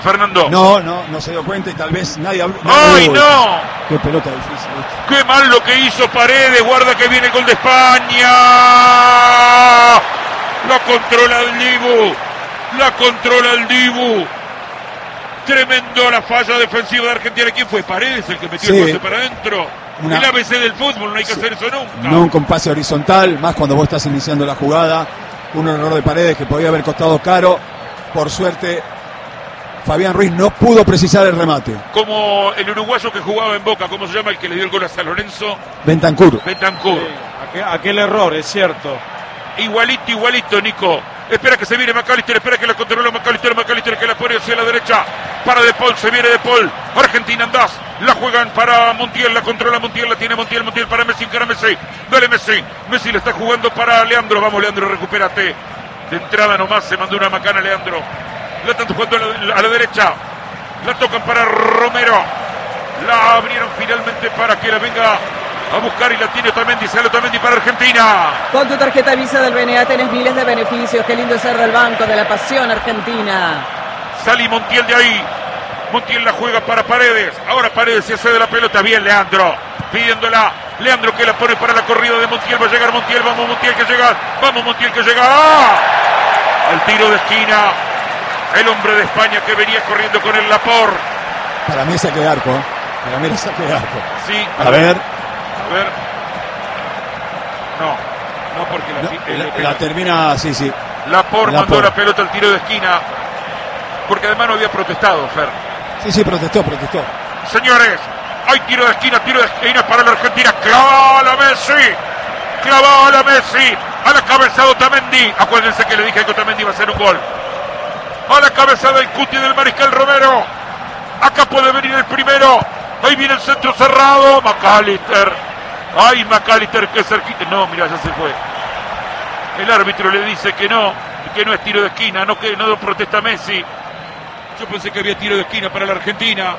Fernando. No se dio cuenta y tal vez nadie habló. ¡Ay, no! Qué pelota difícil. ¡Qué mal lo que hizo Paredes! Guarda que viene el gol de España. La controla el Dibu. Tremendo la falla defensiva de Argentina. ¿Quién fue? Paredes el que metió el pase para adentro. El ABC del fútbol, no hay que hacer eso nunca. Nunca un pase horizontal, más cuando vos estás iniciando la jugada. Un error de Paredes que podía haber costado caro. Por suerte, Fabián Ruiz no pudo precisar el remate. Como el uruguayo que jugaba en Boca, ¿cómo se llama el que le dio el gol a San Lorenzo? Bentancur. Sí, aquel error, es cierto. Igualito, Nico. Espera que se viene McAllister, espera que la controla McAllister que la pone hacia la derecha. Para De Paul, se viene De Paul. Argentina andás. La juegan para Montiel, la controla Montiel, la tiene Montiel para Messi, encara Messi. Dale Messi. Messi le está jugando para Leandro. Vamos Leandro, recupérate. De entrada nomás se mandó una macana Leandro. La están jugando a la derecha. La tocan para Romero. La abrieron finalmente para que la venga a buscar y la tiene Otamendi. Sale Otamendi para Argentina. Con tu tarjeta Visa del BNA tenés miles de beneficios. Qué lindo ser del Banco de la Pasión Argentina. Sale Montiel de ahí. Montiel la juega para Paredes. Ahora Paredes se hace de la pelota. Bien Leandro. Pidiéndola. Leandro que la pone para la corrida de Montiel. Va a llegar Montiel. Vamos Montiel que llega. Vamos Montiel que llega. ¡Ah! El tiro de esquina. El hombre de España que venía corriendo con el Laporte. Para mí es saque de arco. Para mí es saque de arco. Sí. A ver. No porque la termina, sí. Laporte mandó la pelota al tiro de esquina. Porque además no había protestado, Fer. Sí, protestó. Señores, hay tiro de esquina para la Argentina. ¡Clavada Messi! A la cabeza de Otamendi. Acuérdense que le dije que Otamendi iba a hacer un gol. A la cabeza del Cuti del Mariscal Romero. Acá puede venir el primero. Ahí viene el centro cerrado. McAllister. Ay, McAllister, que cerquita. No, mira, ya se fue. El árbitro le dice que no es tiro de esquina, que no protesta Messi. Yo pensé que había tiro de esquina para la Argentina.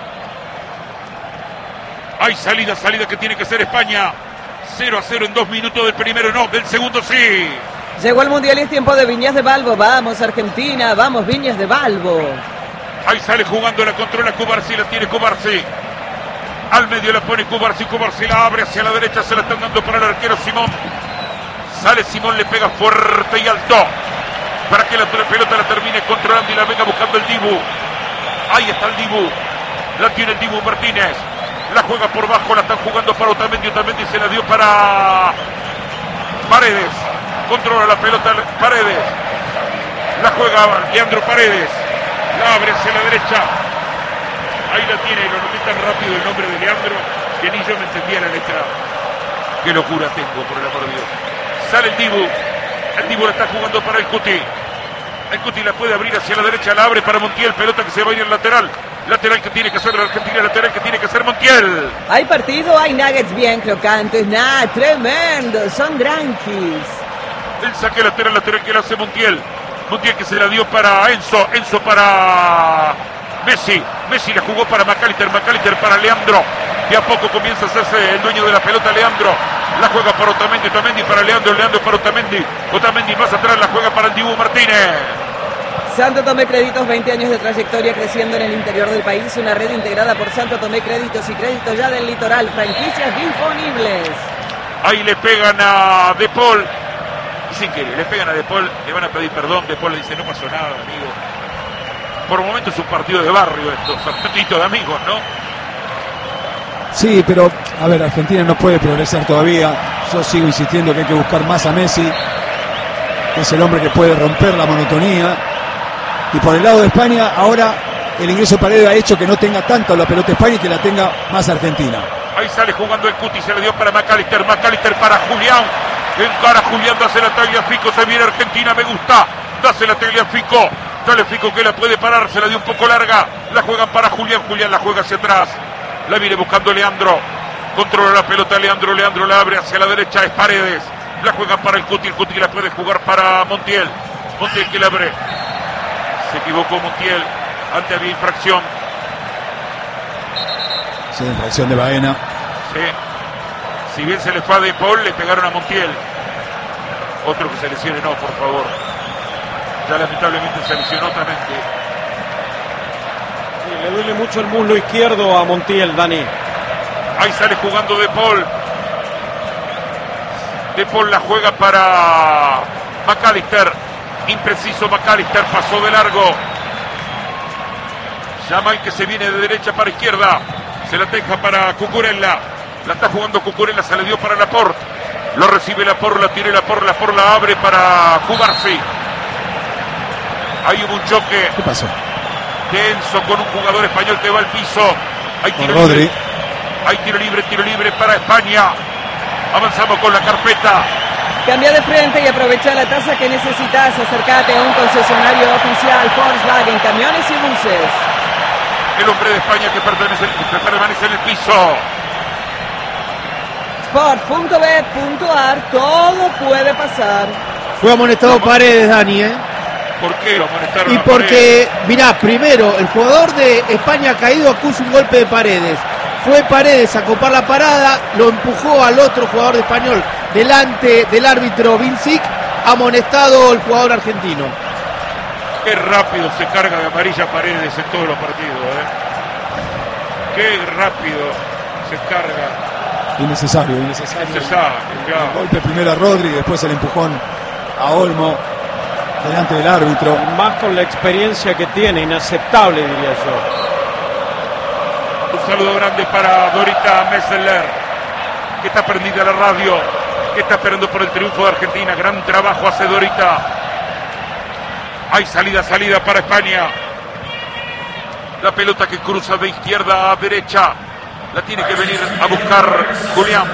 Hay salida que tiene que ser España. 0-0 en 2 minutos del primero, no, del segundo sí. Llegó el Mundial y es tiempo de Viñas de Balbo. Vamos Argentina, vamos Viñas de Balbo. Ahí sale jugando, la controla Cubarsi, la tiene Cubarsi. Al medio la pone Cubarsi la abre hacia la derecha, se la están dando para el arquero Simón. Sale Simón, le pega fuerte y alto. Para que la pelota la termine controlando y la venga buscando el Dibu. Ahí está el Dibu. La tiene el Dibu Martínez. La juega por bajo, la están jugando para Otamendi se la dio para Paredes. Controla la pelota Paredes. La juega Leandro Paredes. La abre hacia la derecha. Ahí la tiene, lo noté tan rápido el nombre de Leandro que ni yo me entendía la letra. Qué locura tengo, por el amor de Dios. Sale el Dibu la está jugando para el Cuti. El Cuti la puede abrir hacia la derecha, la abre para Montiel, pelota que se va a ir al lateral. Lateral que tiene que hacer la Argentina, lateral que tiene que hacer Montiel. Hay partido, hay nuggets bien crocantes, tremendo, son tranquis. El saque lateral que le hace Montiel. Montiel que se la dio para Enzo para Messi la jugó para McAllister para Leandro. De a poco comienza a hacerse el dueño de la pelota Leandro. La juega para Otamendi para Leandro para Otamendi más atrás, la juega para el Dibu Martínez. Santo Tomé Créditos, 20 años de trayectoria creciendo en el interior del país, una red integrada por Santo Tomé Créditos y Créditos ya del Litoral, franquicias disponibles. Ahí le pegan a De Paul, y sin querer, le pegan a De Paul, le van a pedir perdón, De Paul le dice, no pasó nada, amigo. Por momentos es un partido de barrio esto, partido de amigos, ¿no? Sí, pero, a ver, Argentina no puede progresar todavía. Yo sigo insistiendo que hay que buscar más a Messi, que es el hombre que puede romper la monotonía. Y por el lado de España, ahora el ingreso de Paredes ha hecho que no tenga tanto la pelota España y que la tenga más Argentina. Ahí sale jugando el Cuti, se le dio para McAllister para Julián. Encara Julián, dase la Tagliafico, se viene Argentina, me gusta. Dase la Tagliafico. Dale Fico que la puede parar, se la dio un poco larga. La juegan para Julián la juega hacia atrás. La viene buscando Leandro. Controla la pelota Leandro la abre hacia la derecha, es Paredes. La juegan para el Cuti la puede jugar para Montiel que la abre. Se equivocó Montiel, antes había infracción. Sí, infracción de Baena. Sí. Si bien se le fue a De Paul, le pegaron a Montiel. Otro que se lesione, no, por favor. Ya lamentablemente se lesionó Otamendi. Le duele mucho el muslo izquierdo a Montiel, Dani. Ahí sale jugando De Paul. De Paul la juega para McAllister. Impreciso McAllister, pasó de largo. Yamal que se viene de derecha para izquierda. Se la deja para Cucurella. La está jugando Cucurella, se le dio para Laporte. Lo recibe Laporte, la tiene Laporte la abre para Cubarsi. Ahí hubo un choque. ¿Qué pasó? Denso con un jugador español que va al piso. Hay tiro Rodri. libre. Hay tiro libre para España. Avanzamos con la carpeta. Cambia de frente y aprovecha la tasa que necesitas. Acércate a un concesionario oficial Volkswagen, camiones y buses. El hombre de España que permanece en el piso. Sport.bet.ar, todo puede pasar. Fue amonestado Paredes, Dani, ¿Por qué lo amonestaron Y a porque, mirá, primero, el jugador de España caído acusa un golpe de Paredes. Fue Paredes a copar la parada, lo empujó al otro jugador de Español delante del árbitro Vincic, amonestado el jugador argentino. Qué rápido se carga de amarilla Paredes en todos los partidos, Qué rápido se carga. Innecesario. Claro. El golpe primero a Rodri, después el empujón a Olmo delante del árbitro. Más con la experiencia que tiene, inaceptable, diría yo. Un saludo grande para Dorita Messeler, que está prendida la radio, que está esperando por el triunfo de Argentina. Gran trabajo hace Dorita. Hay salida para España. La pelota que cruza de izquierda a derecha. La tiene que venir a buscar Julián.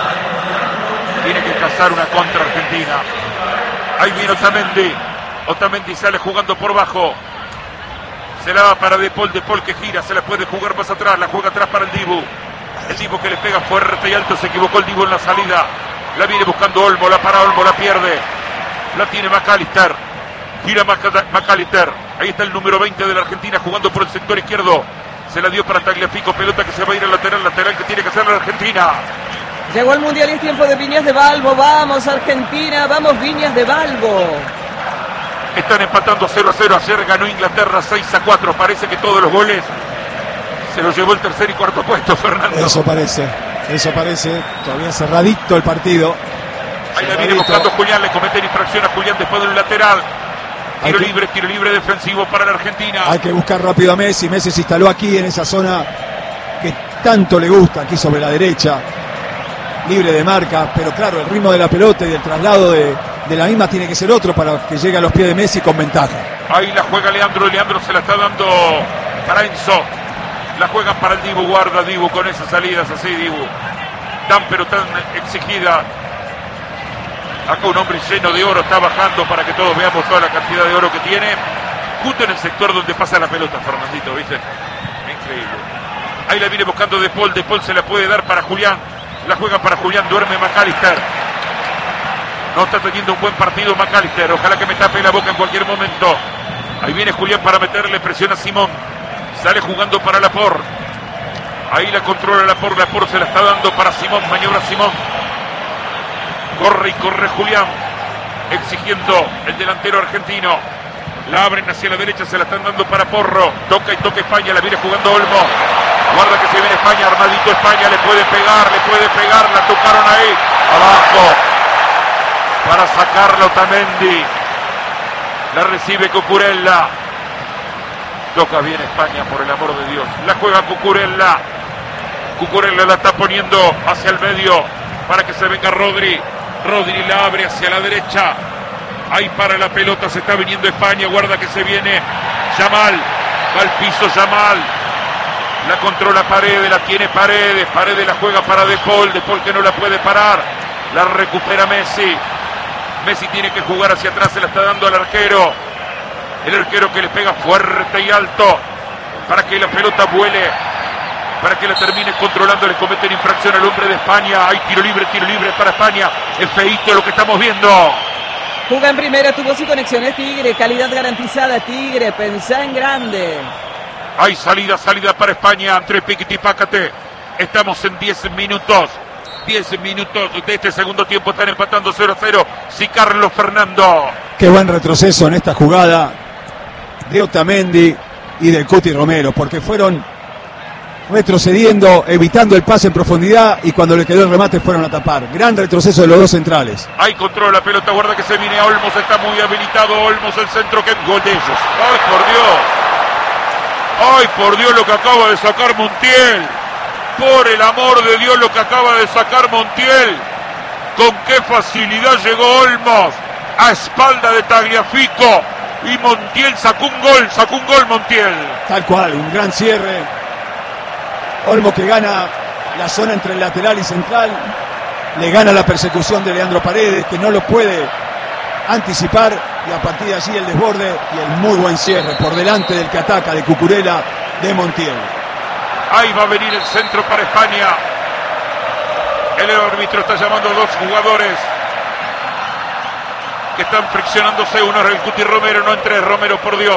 Tiene que cazar una contra Argentina. Ahí viene Otamendi. Otamendi sale jugando por bajo. Se la va para De Paul que gira. Se la puede jugar más atrás. La juega atrás para el Dibu. El Dibu que le pega fuerte y alto. Se equivocó el Dibu en la salida. La viene buscando Olmo. La para Olmo. La pierde. La tiene McAllister. Gira McAllister. Ahí está el número 20 de la Argentina jugando por el sector izquierdo. Se la dio para Tagliafico, pelota que se va a ir al lateral que tiene que hacer la Argentina. Llegó el Mundial y es tiempo de Viñas de Balbo. Vamos Argentina, vamos Viñas de Balbo. Están empatando 0-0. Ayer ganó Inglaterra 6-4. Parece que todos los goles se los llevó el tercer y cuarto puesto, Fernando. Eso parece. Todavía cerradito el partido. Ahí la viene buscando Julián, le cometen infracción a Julián después del lateral. Tiro libre defensivo para la Argentina. Hay que buscar rápido a Messi. Messi se instaló aquí en esa zona que tanto le gusta, aquí sobre la derecha. Libre de marca, pero claro, el ritmo de la pelota y el traslado de la misma tiene que ser otro para que llegue a los pies de Messi con ventaja. Ahí la juega Leandro. Leandro se la está dando para Enzo. La juega para el Dibu. Guarda Dibu con esas salidas así, Dibu. Tan pero tan exigida. Acá un hombre lleno de oro está bajando para que todos veamos toda la cantidad de oro que tiene. Justo en el sector donde pasa la pelota, Fernandito, ¿viste? Increíble. Ahí la viene buscando De Paul. De Paul se la puede dar para Julián. La juega para Julián. Duerme McAllister. No está teniendo un buen partido McAllister. Ojalá que me tape la boca en cualquier momento. Ahí viene Julián para meterle presión a Simón. Sale jugando para Laporte. Ahí la controla Laporte. Laporte se la está dando para Simón. Maniobra Simón. Corre Julián, exigiendo el delantero argentino. La abren hacia la derecha, se la están dando para Porro. Toca España, la viene jugando Olmo. Guarda que se viene España, armadito España, le puede pegar, la tocaron ahí. Abajo, para sacarlo Otamendi. La recibe Cucurella. Toca bien España, por el amor de Dios. La juega Cucurella. Cucurella la está poniendo hacia el medio para que se venga Rodri. Rodri la abre hacia la derecha. Ahí para la pelota, se está viniendo España. Guarda que se viene Yamal. Va al piso Yamal. La controla Paredes, la tiene Paredes. Paredes la juega para De Paul. De Paul que no la puede parar. La recupera Messi. Messi tiene que jugar hacia atrás, se la está dando al arquero. El arquero que le pega fuerte y alto para que la pelota vuele, para que la termine controlando. Le cometen infracción al hombre de España. Hay tiro libre para España. Es feíto lo que estamos viendo. Juga en primera, tu voz y conexiones Tigre, calidad garantizada Tigre, pensá en grande. Hay salida para España entre Piquiti y Pácate. Estamos en 10 minutos. 10 minutos de este segundo tiempo, están empatando 0-0. Sí, Carlos Fernando. Qué buen retroceso en esta jugada de Otamendi. y del Cuti Romero, porque fueron retrocediendo, evitando el pase en profundidad, y cuando le quedó el remate fueron a tapar. Gran retroceso de los dos centrales. Ahí controla la pelota, guarda que se viene a Olmos, está muy habilitado Olmos, el centro, que gol de ellos. ¡Ay, por Dios! ¡Ay, por Dios lo que acaba de sacar Montiel! Por el amor de Dios lo que acaba de sacar Montiel. Con qué facilidad llegó Olmos a espalda de Tagliafico, y Montiel sacó un gol Montiel. Tal cual, un gran cierre. Olmos que gana la zona entre el lateral y central, le gana la persecución de Leandro Paredes, que no lo puede anticipar, y a partir de allí el desborde y el muy buen cierre por delante del que ataca, de Cucurella, de Montiel. Ahí va a venir el centro para España. El árbitro está llamando a dos jugadores que están friccionándose. Uno es el Cuti Romero, no entre Romero, por Dios.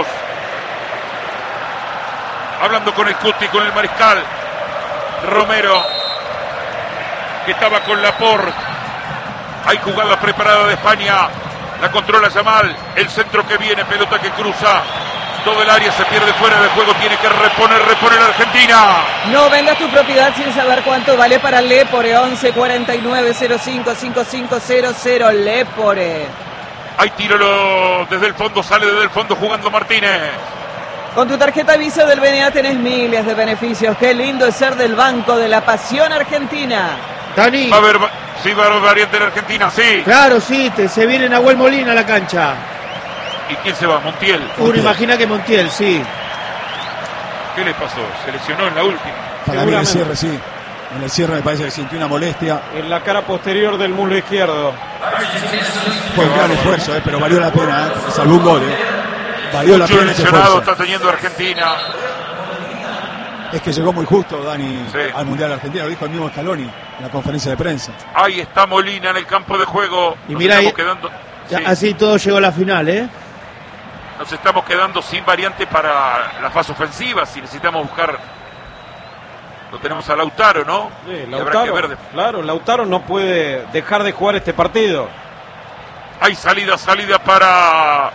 Hablando con el Cuti, con el mariscal. Romero, que estaba con Laporte. Hay jugada preparada de España. La controla Yamal. El centro que viene, pelota que cruza todo el área, se pierde fuera de juego. Tiene que reponer la Argentina. No vendas tu propiedad sin saber cuánto vale para Lepore. 11 49 05 5500. Lepore. Hay tiro desde el fondo, sale desde el fondo jugando Martínez. Con tu tarjeta Visa del BNA tenés miles de beneficios. Qué lindo es ser del Banco de la Pasión Argentina. Dani. Va a haber variante en Argentina, sí. Claro, sí, se viene Nahuel Molina a la cancha. ¿Y quién se va? Montiel. Uno imagina que Montiel, sí. ¿Qué le pasó? Se lesionó en la última. Para mí el cierre, sí. En el cierre me parece que sintió una molestia. En la cara posterior del muslo izquierdo. Fue un gran esfuerzo, pero valió la pena, salvó un gol. Valió la pena ese esfuerzo. Está teniendo Argentina. Es que llegó muy justo, Dani, sí, al Mundial Argentino, lo dijo el mismo Scaloni en la conferencia de prensa. Ahí está Molina en el campo de juego. Y mira ahí, quedando, sí, así todo llegó a la final, ¿eh? Nos estamos quedando sin variante para la fase ofensiva. Si necesitamos buscar, lo tenemos a Lautaro, ¿no? Sí, Lautaro, claro, Lautaro no puede dejar de jugar este partido. Hay salida para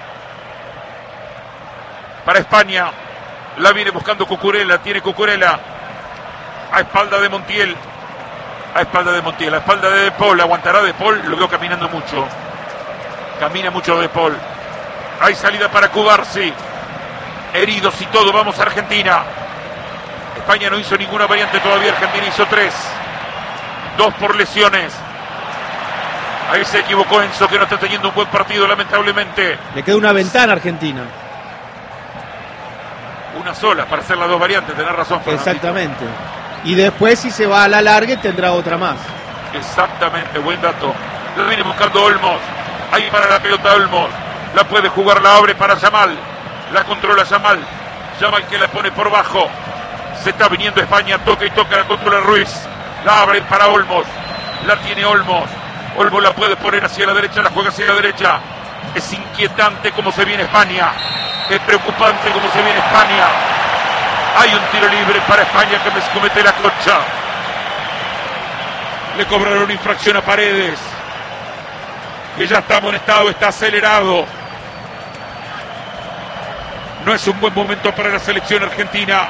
España. La viene buscando Cucurella, tiene Cucurella a espalda de Montiel, a espalda de De Paul. Aguantará De Paul, lo veo caminando mucho, camina mucho De Paul. Hay salida para Cubarsi, heridos y todo. Vamos a Argentina. España no hizo ninguna variante todavía, Argentina hizo 3, 2 por lesiones. Ahí se equivocó Enzo, que no está teniendo un buen partido, lamentablemente. Le queda una ventana a Argentina. Una sola para hacer las 2 variantes, tenés razón, Fernandito. Exactamente. Y después, si se va a la larga, tendrá otra más. Exactamente, buen dato. Lo viene buscando Olmos. Ahí para la pelota Olmos. La puede jugar, la abre para Yamal. La controla Yamal. Yamal que la pone por bajo. Se está viniendo España, toca y toca, la controla Ruiz. La abre para Olmos. La tiene Olmos. Olmos la puede poner hacia la derecha, la juega hacia la derecha. Es inquietante cómo se viene España. Es preocupante cómo se viene España. Hay un tiro libre para España que me comete la concha. Le cobraron una infracción a Paredes, que ya está amonestado, está acelerado. No es un buen momento para la selección argentina.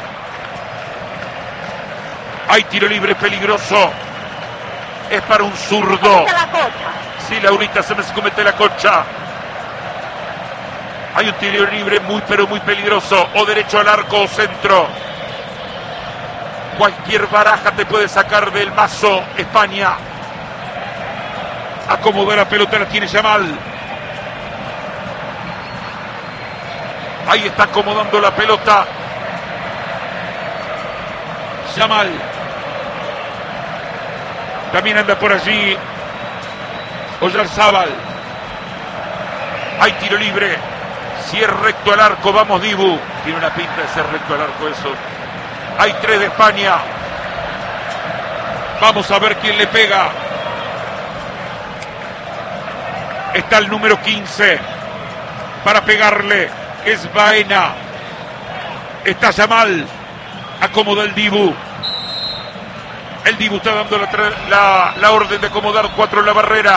Hay tiro libre peligroso. Es para un zurdo. Sí, Laurita, se me comete la concha. Hay un tiro libre muy, pero muy peligroso. O derecho al arco o centro. Cualquier baraja te puede sacar del mazo España. Acomoda la pelota, la tiene Yamal. Ahí está acomodando la pelota Yamal. También anda por allí Oyarzábal. Hay tiro libre. Si es recto al arco, vamos Dibu. Tiene una pinta de ser recto al arco eso. Hay 3 de España. Vamos a ver quién le pega. Está el número 15 para pegarle. Es Baena. Está Yamal. Acomoda el Dibu. El Dibu está dando la orden de acomodar 4 en la barrera.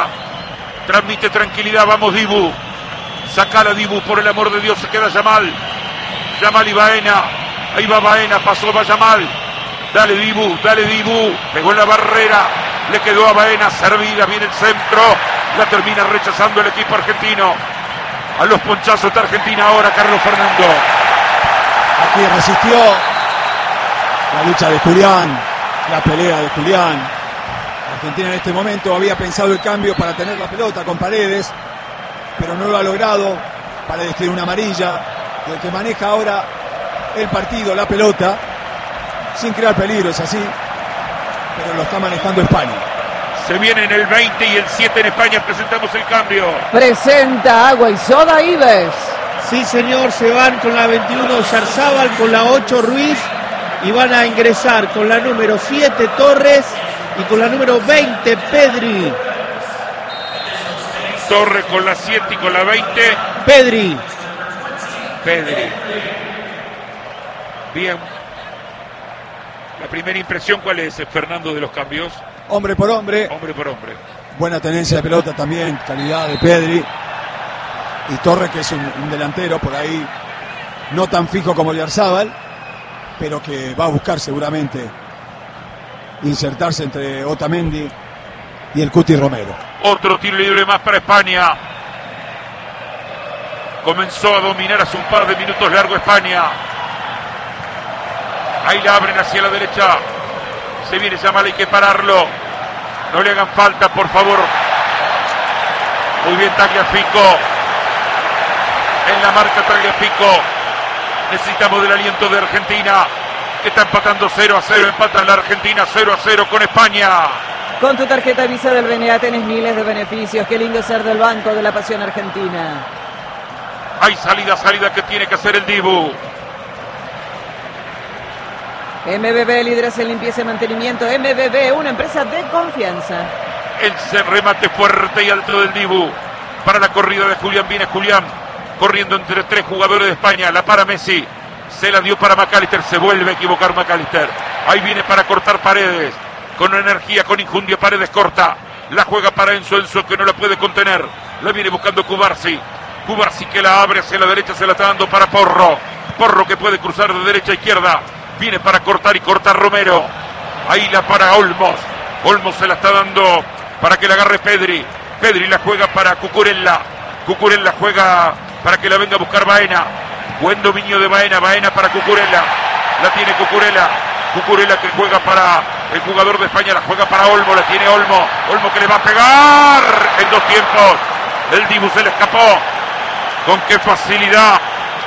Transmite tranquilidad. Vamos Dibu. Sacala Dibu, por el amor de Dios, se queda Yamal. Yamal y Baena. Ahí va Baena, pasó va Yamal. Dale Dibu. Pegó en la barrera. Le quedó a Baena, servida, viene el centro. La termina rechazando el equipo argentino. A los ponchazos de Argentina ahora Carlos Fernando. Aquí resistió la lucha de Julián, la pelea de Julián. Argentina en este momento había pensado el cambio para tener la pelota con Paredes, pero no lo ha logrado. Paredes tiene una amarilla, y el que maneja ahora el partido, la pelota, sin crear peligro, es así, pero lo está manejando España. Se viene en el 20 y el 7 en España. Presentamos el cambio. Presenta Agua y Soda Ives. Sí, señor, se van con la 21 Yarzábal, con la 8 Ruiz, y van a ingresar con la número 7 Torres y con la número 20 Pedri. Torres con la 7 y con la 20 Pedri. Bien. La primera impresión, ¿cuál es, Fernando, de los cambios? Hombre por hombre. Hombre por hombre. Buena tenencia de pelota también, calidad de Pedri. Y Torres, que es un delantero por ahí no tan fijo como Yarzábal, pero que va a buscar seguramente insertarse entre Otamendi y el Cuti Romero. Otro tiro libre más para España. Comenzó a dominar hace un par de minutos largo España. Ahí la abren hacia la derecha. Se viene Yamal, hay que pararlo. No le hagan falta, por favor. Muy bien Tagliafico. En la marca Tagliafico. Necesitamos del aliento de Argentina, que está empatando 0-0. Empata la Argentina 0-0 con España. Con tu tarjeta Visa del BNA tenés miles de beneficios. Qué lindo ser del Banco de la Pasión Argentina. Hay salida que tiene que hacer el Dibu. MBB, líderes en limpieza y mantenimiento. MBB, una empresa de confianza. El remate fuerte y alto del Dibu. Para la corrida de Julián, viene Julián. Corriendo entre tres jugadores de España. La para Messi. Se la dio para McAllister. Se vuelve a equivocar McAllister. Ahí viene para cortar Paredes. Con energía, con injundia, Paredes corta. La juega para Enzo que no la puede contener. La viene buscando Cubarsi. Cubarsi que la abre hacia la derecha. Se la está dando para Porro. Porro que puede cruzar de derecha a izquierda. Viene para cortar y corta Romero. Ahí la para Olmos. Olmos se la está dando para que la agarre Pedri. Pedri la juega para Cucurella. Cucurella juega para que la venga a buscar Baena. Buen dominio de Baena. Baena para Cucurella. La tiene Cucurella. Cucurella que juega para el jugador de España. La juega para Olmo. La tiene Olmo. Olmo que le va a pegar en dos tiempos. El Dibu se le escapó. Con qué facilidad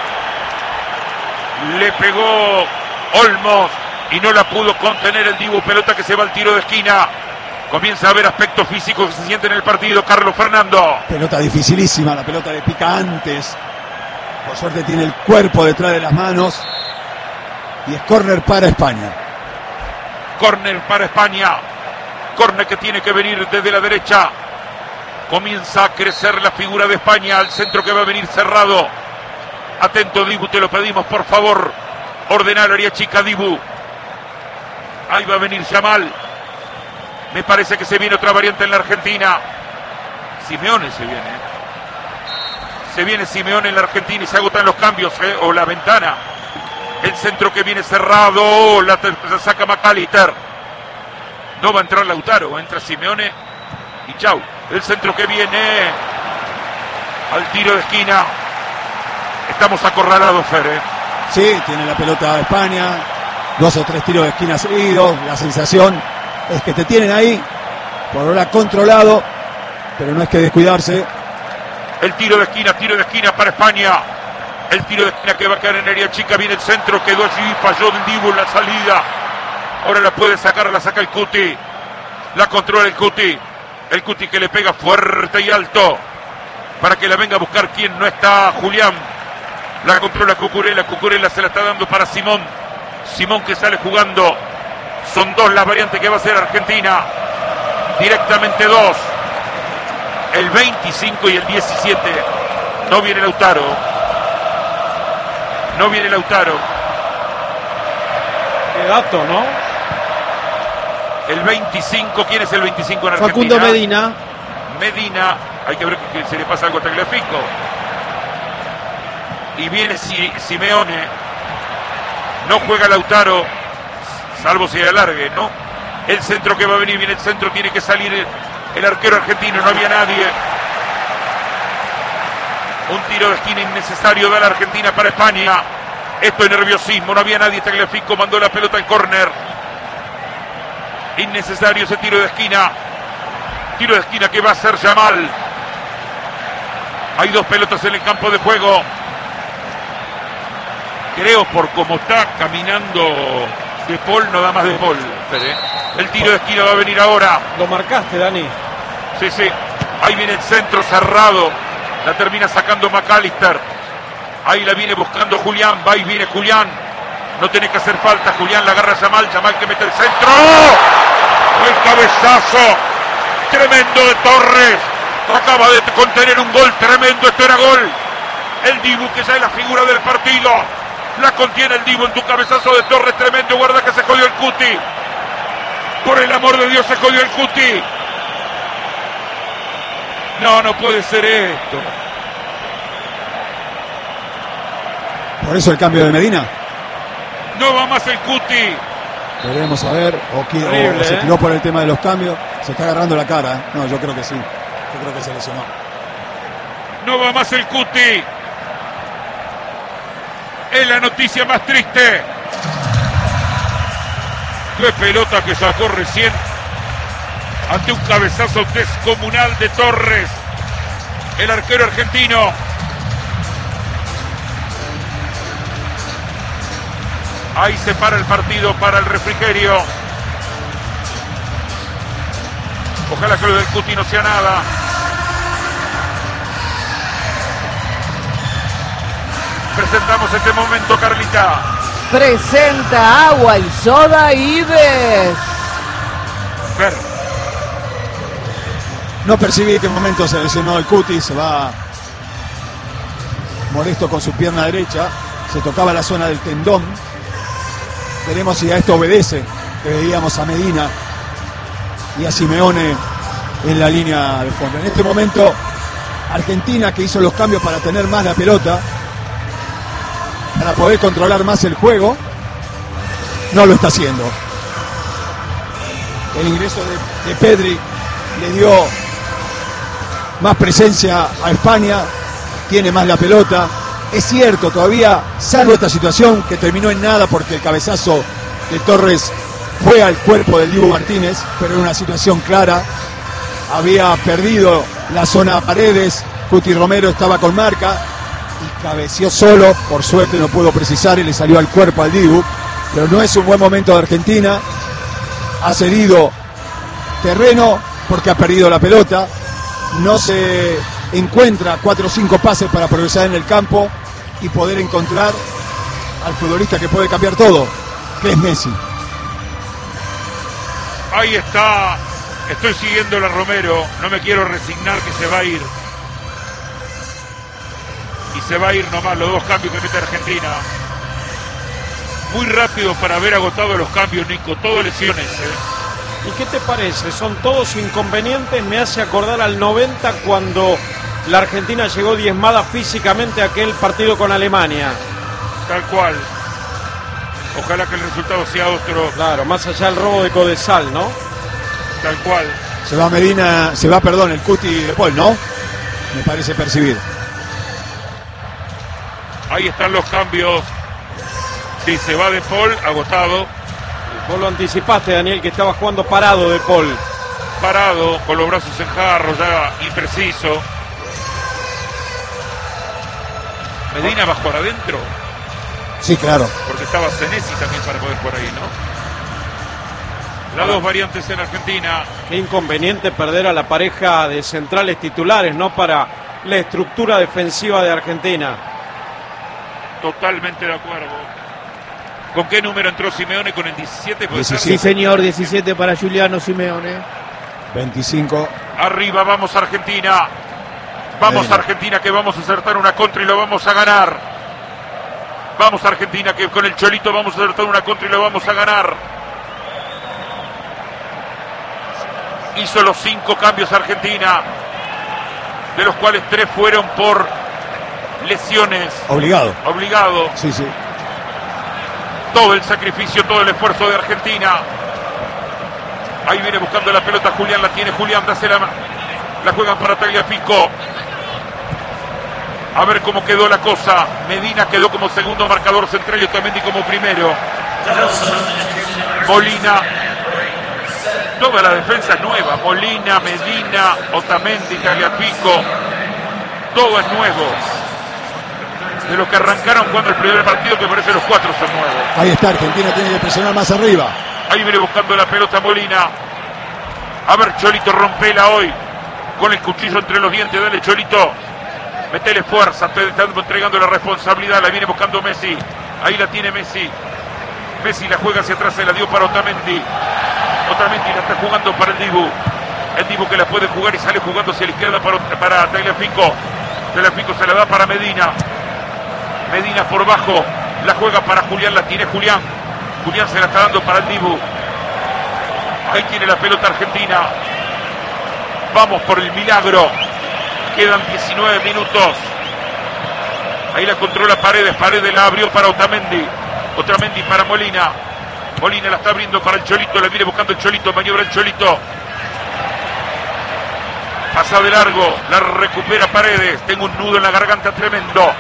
le pegó Olmos y no la pudo contener el Dibu. Pelota que se va al tiro de esquina. Comienza a haber aspectos físicos que se sienten en el partido. Carlos Fernando. Pelota dificilísima, la pelota le pica antes. Por suerte tiene el cuerpo detrás de las manos. Y es córner para España. Córner para España. Córner que tiene que venir desde la derecha. Comienza a crecer la figura de España. Al centro que va a venir cerrado. Atento Dibu, te lo pedimos por favor. Ordenar área chica Dibu. Ahí va a venir Yamal. Me parece que se viene otra variante en la Argentina. Simeone se viene. Se viene Simeone en la Argentina y se agotan los cambios, o la ventana. El centro que viene cerrado. La saca McAllister. No va a entrar Lautaro. Entra Simeone y chau. El centro que viene al tiro de esquina. Estamos acorralados, Fer. Sí, tiene la pelota España. 2 o 3 tiros de esquina seguidos. La sensación es que te tienen ahí, por ahora controlado, pero no hay que descuidarse. El tiro de esquina para España. El tiro de esquina que va a caer en área chica. Viene el centro, quedó allí, falló el Dibu en la salida. Ahora la puede sacar, la saca el Cuti. La controla el Cuti. El Cuti que le pega fuerte y alto para que la venga a buscar quien no está, Julián. La controla Cucurella. Cucurella se la está dando para Simón. Simón que sale jugando. Son 2 las variantes que va a hacer Argentina. Directamente 2. El 25 y el 17. No viene Lautaro. No viene Lautaro. Qué dato, ¿no? El 25. ¿Quién es el 25 en Argentina? Facundo Medina. Medina. Hay que ver que se le pasa algo a Tagliafico. Y viene Simeone. No juega Lautaro, salvo si alargue, ¿no? El centro que va a venir, viene el centro, tiene que salir el arquero argentino, no había nadie. Un tiro de esquina innecesario de la Argentina para España. Esto es nerviosismo, no había nadie. Tagliafico mandó la pelota al córner. Innecesario ese tiro de esquina. Tiro de esquina que va a ser Yamal. Hay 2 pelotas en el campo de juego. Creo por cómo está caminando De Paul, no da más De Paul. El tiro de esquina va a venir ahora. Lo marcaste, Dani. Sí, sí. Ahí viene el centro cerrado. La termina sacando McAllister. Ahí la viene buscando Julián. Va y viene Julián. No tiene que hacer falta. Julián la agarra a Yamal. Yamal que mete el centro. El cabezazo tremendo de Torres. Acaba de contener un gol tremendo. Esto era gol. El Dibu, que ya es la figura del partido. La contiene el Dibu en tu cabezazo de Torres. Tremendo. Guarda que se jodió el Cuti. Por el amor de Dios, se jodió el Cuti. No puede ser esto. Por eso el cambio de Medina. No va más el Cuti. Veremos a ver. O se tiró por el tema de los cambios. Se está agarrando la cara. No, yo creo que sí. Yo creo que se lesionó. No va más el Cuti. Es la noticia más triste. Qué pelota que sacó recién ante un cabezazo descomunal de Torres, el arquero argentino. Ahí se para el partido para el refrigerio. Ojalá que lo del Cuti no sea nada. Presentamos este momento, Carlita. Presenta agua y soda Ives. Ver. No percibí en qué momento se lesionó el Cuti. Se va molesto con su pierna derecha. Se tocaba la zona del tendón. Veremos si a esto obedece. Que veíamos a Medina y a Simeone en la línea de fondo. En este momento, Argentina, que hizo los cambios para tener más la pelota, para poder controlar más el juego, no lo está haciendo. El ingreso de Pedri le dio más presencia a España, tiene más la pelota. Es cierto, todavía, salvo esta situación que terminó en nada porque el cabezazo de Torres fue al cuerpo del Dibu Martínez, pero en una situación clara. Había perdido la zona Paredes, Cuti Romero estaba con marca y cabeció solo, por suerte no pudo precisar y le salió al cuerpo al Dibu, pero no es un buen momento de Argentina. Ha cedido terreno porque ha perdido la pelota, no se encuentra 4 o 5 pases para progresar en el campo y poder encontrar al futbolista que puede cambiar todo, que es Messi. Ahí está. Estoy siguiendo a Romero. No me quiero resignar que se va a ir. Y se va a ir nomás los 2 cambios que mete Argentina. Muy rápido para haber agotado los cambios, Nico. Todo lesiones, ¿Y qué te parece? Son todos inconvenientes. Me hace acordar al 90 cuando la Argentina llegó diezmada físicamente a aquel partido con Alemania. Tal cual. Ojalá que el resultado sea otro. Claro, más allá del robo de Codesal, ¿no? Tal cual. Se va Medina, el Cuti de Paul, ¿no? Me parece percibir. Ahí están los cambios. Si se va De Paul, agotado. Vos lo anticipaste, Daniel, que estaba jugando parado De Paul. Parado, con los brazos en jarro, ya impreciso. Medina va a jugar adentro. Sí, claro. Porque estaba Senesi también para poder por ahí, ¿no? Las 2 variantes en Argentina. Qué inconveniente perder a la pareja de centrales titulares, ¿no? Para la estructura defensiva de Argentina. Totalmente de acuerdo. ¿Con qué número entró Simeone? ¿Con el 17? ¿Puede ser? Sí, señor, 17 para Giuliano Simeone. 25. Arriba, vamos Argentina. Vamos Argentina, que vamos a acertar una contra y lo vamos a ganar. Vamos Argentina, que con el Cholito vamos a acertar una contra y lo vamos a ganar. Hizo los 5 cambios Argentina, de los cuales 3 fueron por lesiones. Obligado. Sí. Sí. Todo el sacrificio, todo el esfuerzo de Argentina. Ahí viene buscando la pelota Julián, la tiene Julián, la juegan para Tagliafico. A ver cómo quedó la cosa. Medina quedó como segundo marcador central y Otamendi como primero. Molina. Toda la defensa es nueva. Molina, Medina, Otamendi, Tagliafico. Todo es nuevo. De los que arrancaron jugando el primer partido, que parece los 4 son nuevos. Ahí está, Argentina tiene que presionar más arriba. Ahí viene buscando la pelota Molina. A ver, Cholito, rompela hoy. Con el cuchillo entre los dientes, dale Cholito. Metele fuerza, está entregando la responsabilidad. La viene buscando Messi. Ahí la tiene Messi. Messi la juega hacia atrás, se la dio para Otamendi. Otamendi la está jugando para el Dibu. El Dibu que la puede jugar y sale jugando hacia la izquierda para Tagliafico. Tagliafico se la da para Medina. Medina por bajo, la juega para Julián, la tiene Julián. Julián se la está dando para el Dibu. Ahí tiene la pelota Argentina. Vamos por el milagro. Quedan 19 minutos. Ahí la controla Paredes. Paredes la abrió para Otamendi. Otamendi para Molina. Molina la está abriendo para el Cholito. La viene buscando el Cholito. Maniobra el Cholito. Pasa de largo. La recupera Paredes. Tengo un nudo en la garganta tremendo.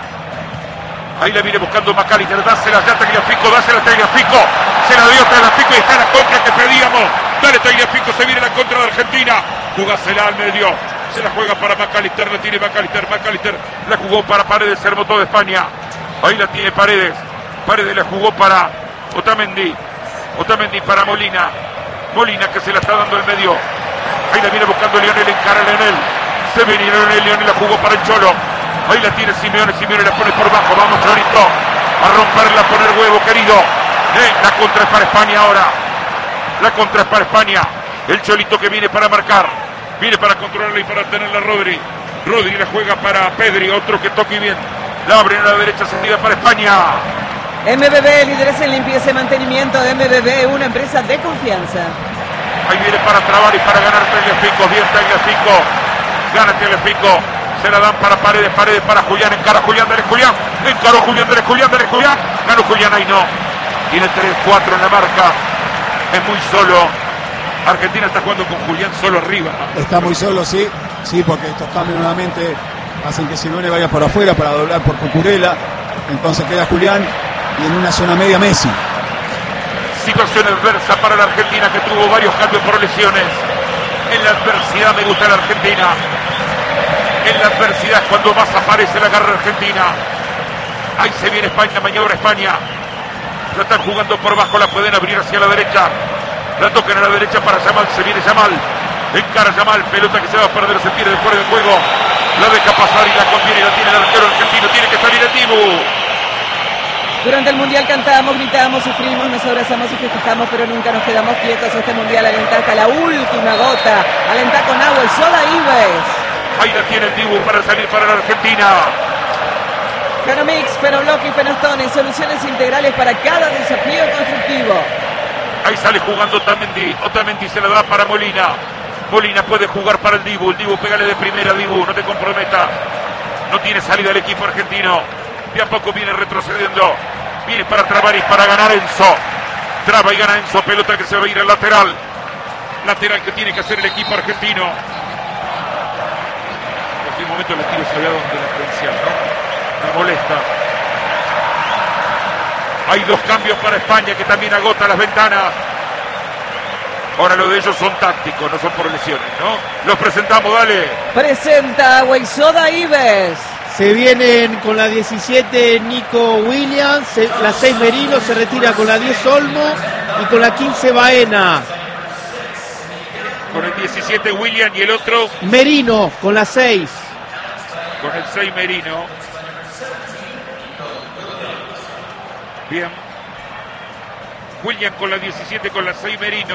Ahí la viene buscando McAllister, dásela ya Tagliafico, dásela Tagliafico, se la dio Tagliafico y está la contra que pedíamos. Dale Tagliafico, se viene la contra de Argentina, jugásela al medio, se la juega para McAllister, la tiene McAllister, la jugó para Paredes, se armó toda España. Ahí la tiene Paredes la jugó para Otamendi para Molina que se la está dando al medio. Ahí la viene buscando Lionel, encara a Lionel, se viene Lionel, la jugó para el Cholo. Ahí la tiene Simeone la pone por bajo, vamos Cholito, a romperla, a poner huevo querido. La contra es para España ahora, la contra es para España. El Cholito que viene para marcar, viene para controlarla y para tenerla Rodri la juega para Pedri, otro que toque bien, la abre a la derecha, salida para España. MBB, líderes en limpieza y mantenimiento. de MBB, una empresa de confianza. Ahí viene para trabar y para ganar Tagliafico, bien Tagliafico, gana Tagliafico. Se la dan para Paredes para Julián, encara Julián, dale Julián, encaró Julián, dale Julián, ganó Julián, ahí no, tiene 3-4 en la marca, es muy solo, Argentina está jugando con Julián solo arriba. Está muy solo, sí, porque estos cambios nuevamente hacen que Simeone vaya por afuera para doblar por Cucurella, entonces queda Julián y en una zona media Messi. Situación adversa para la Argentina que tuvo varios cambios por lesiones, en la adversidad me gusta la Argentina. En la adversidad cuando más aparece la garra argentina. Ahí se viene España, maniobra España. La están jugando por bajo, la pueden abrir hacia la derecha. La tocan a la derecha para Yamal, se viene Yamal. Encara Yamal, pelota que se va a perder, se pierde fuera de juego. La deja pasar y la conviene y la tiene el arquero argentino. Tiene que salir el Dibu. Durante el Mundial cantamos, gritamos, sufrimos, nos abrazamos y festejamos, pero nunca nos quedamos quietos. Este Mundial alenta hasta la última gota. Alenta con agua y soda Ives. Ahí la tiene el Dibu para salir para la Argentina. Fenomix, Fenobloque y Fenostone, soluciones integrales para cada desafío constructivo. Ahí sale jugando Otamendi se la da para Molina. Molina puede jugar para el Dibu. Pégale de primera, Dibu, no te comprometa. No tiene salida el equipo argentino. De a poco viene retrocediendo. Viene para trabar y para ganar Enzo. Traba y gana Enzo, pelota que se va a ir al lateral. Lateral que tiene que hacer el equipo argentino. En cualquier momento le tiro sabía dónde la credencial, ¿no? Me molesta. Hay 2 cambios para España que también agota las ventanas. Ahora lo de ellos son tácticos, no son por lesiones, ¿no? Los presentamos, dale. Presenta Agua y Soda Ives. Se vienen con la 17 Nico Williams, la 6 Merino, se retira con la 10 Olmo y con la 15 Baena. Con el 17 William y el otro Merino con la 6. Con el 6 Merino. Bien. William con la 17, con la 6 Merino.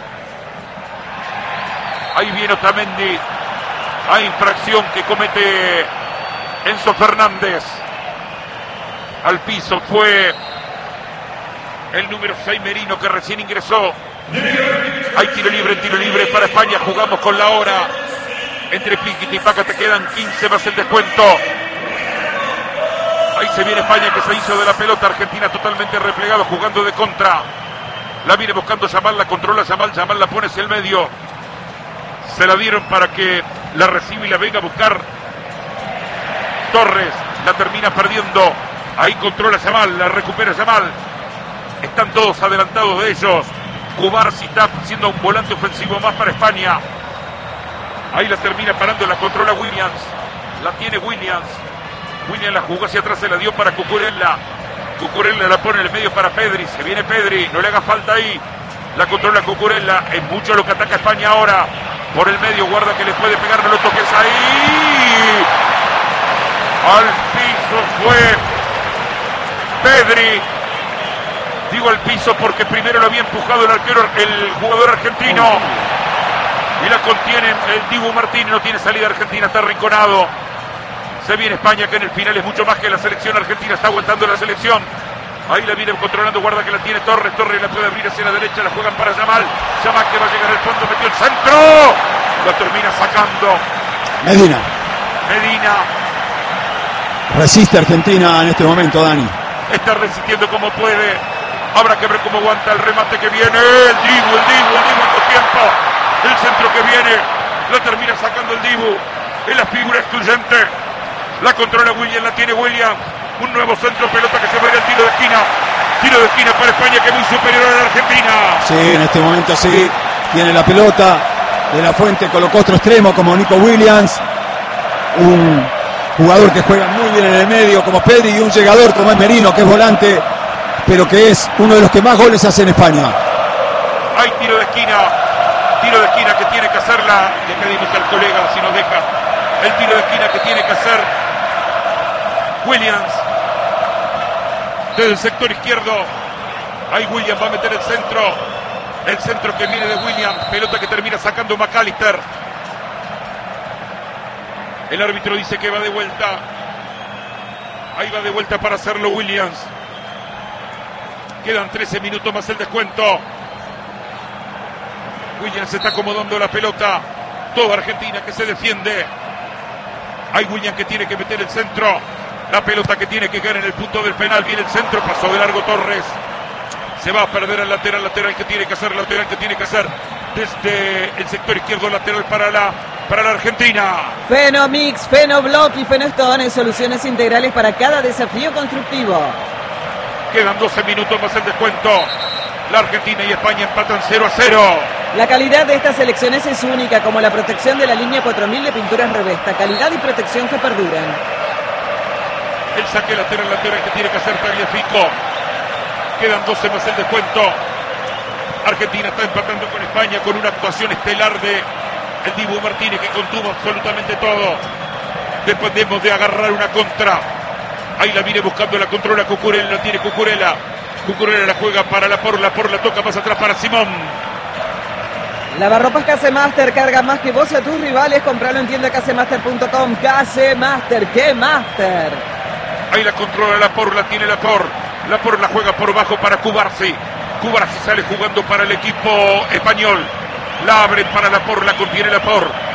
Ahí viene Otamendi. Hay infracción que comete Enzo Fernández. Al piso fue el número 6 Merino que recién ingresó. Hay tiro libre para España. Jugamos con la hora. Entre Piquiti y Paca te quedan 15 más el descuento. Ahí se viene España, que se hizo de la pelota. Argentina totalmente replegado, jugando de contra. La viene buscando Yamal, la controla Yamal la pone hacia el medio. Se la dieron para que la reciba y la venga a buscar Torres. La termina perdiendo. Ahí controla Yamal, la recupera Yamal. Están todos adelantados de ellos. Cubarsí está haciendo un volante ofensivo más para España. Ahí la termina parando, la controla Williams. La tiene Williams. Williams la jugó hacia atrás, se la dio para Cucurella. Cucurella la pone en el medio para Pedri. Se viene Pedri, no le haga falta ahí. La controla Cucurella. Es mucho lo que ataca España ahora. Por el medio, guarda que le puede pegar, no lo toques ahí. Al piso fue Pedri. Digo al piso porque primero lo había empujado el jugador argentino. Y la contiene el Dibu Martínez, no tiene salida Argentina, está arrinconado. Se viene España, que en el final es mucho más que la selección argentina, está aguantando la selección. Ahí la viene controlando, guarda que la tiene Torres la puede abrir hacia la derecha, la juegan para Yamal. Yamal que va a llegar al fondo, metió el centro. Lo termina sacando Medina. Resiste Argentina en este momento, Dani. Está resistiendo como puede. Habrá que ver cómo aguanta el remate que viene. El Dibu en tu tiempo. El centro que viene. Lo termina sacando el Dibu. Es la figura excluyente. La controla William, la tiene William. Un nuevo centro, pelota que se va a ir al tiro de esquina. Tiro de esquina para España, que es muy superior a la Argentina. Sí, en este momento sí. Tiene la pelota. De la Fuente colocó otro extremo como Nico Williams. Un jugador que juega muy bien en el medio como Pedri, y un llegador como es Merino, que es volante, pero que es uno de los que más goles hace en España. Hay tiro de esquina que tiene que hacerla. Le pedimos al colega si nos deja. El tiro de esquina que tiene que hacer Williams desde el sector izquierdo. Ahí Williams va a meter el centro que viene de Williams, pelota que termina sacando McAllister. El árbitro dice que va de vuelta. Ahí va de vuelta para hacerlo Williams. Quedan 13 minutos más el descuento. Williams se está acomodando la pelota. Toda Argentina que se defiende. Hay Williams que tiene que meter el centro. La pelota que tiene que caer en el punto del penal. Viene el centro, pasó de largo Torres. Se va a perder el lateral que tiene que hacer. Desde el sector izquierdo, lateral para la Argentina. Fenomix, Fenoblock y Fenostone, soluciones integrales para cada desafío constructivo. Quedan 12 minutos más el descuento. La Argentina y España empatan 0-0. La calidad de estas selecciones es única, como la protección de la línea 4000 de pinturas Revesta. Calidad y protección que perduran. El saque lateral que tiene que hacer Tagliafico. Quedan 12 más el descuento. Argentina está empatando con España con una actuación estelar de el Dibu Martínez, que contuvo absolutamente todo. Dependemos de agarrar una contra. Ahí la viene buscando, la controla Cucurella, la tiene Cucurella. Cucurella la juega para la toca más atrás para Simón. Lavarropas Casemaster, carga más que vos y a tus rivales. Compralo en tiendacasemaster.com. Casemaster, ¡qué master! Ahí la controla la tiene la juega por bajo para Cubarsí. Cubarsí sale jugando para el equipo español. La abre para la contiene la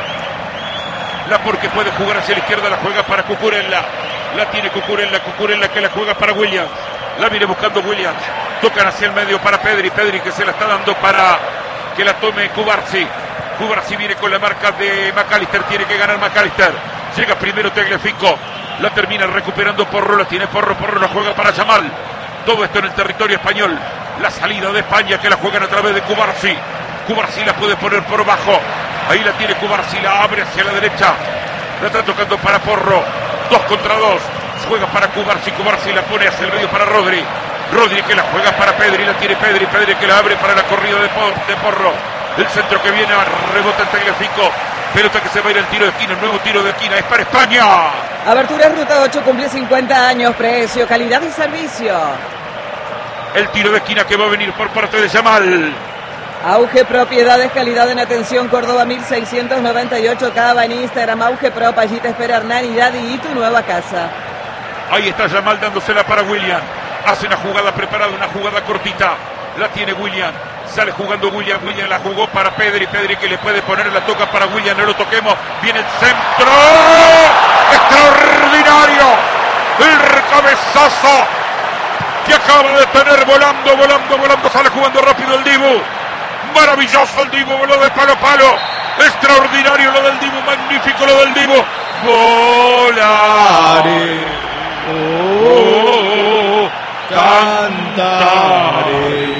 que puede jugar hacia la izquierda, la juega para Cucurella. La tiene Cucurella que la juega para Williams. La viene buscando Williams. Tocan hacia el medio para Pedri que se la está dando para que la tome Cubarsí. Cubarsí viene con la marca de McAllister, tiene que ganar McAllister. Llega primero Tagliafico. La termina recuperando Porro, la tiene Porro la juega para Yamal. Todo esto en el territorio español. La salida de España que la juegan a través de Cubarsí. Cubarsí la puede poner por bajo. Ahí la tiene Cubarsí, la abre hacia la derecha. La está tocando para Porro. 2 contra 2. Juega para Cubarsí la pone hacia el medio para Rodri que la juega para Pedri, la tiene Pedri que la abre para la corrida de Porro. El centro que viene, rebota el Tagliafico. Pelota que se va a ir al tiro de esquina, el nuevo tiro de esquina, es para España. Aberturas Ruta 8 cumple 50 años, precio, calidad y servicio. El tiro de esquina que va a venir por parte de Yamal. Auge Propiedades, calidad en atención, Córdoba 1698, Cava en Instagram, Auge Prop, allí te espera Hernán y Daddy y tu nueva casa. Ahí está Yamal dándosela para William. Hace una jugada preparada, una jugada cortita. La tiene William. Sale jugando William la jugó para Pedri que le puede poner, la toca para William, no lo toquemos. Viene el centro. ¡Extraordinario! El cabezazo que acaba de tener volando, sale jugando rápido el Dibu. Maravilloso el Dibu, voló de palo a palo. Extraordinario lo del Dibu, magnífico lo del Dibu. Volare, Cantaré.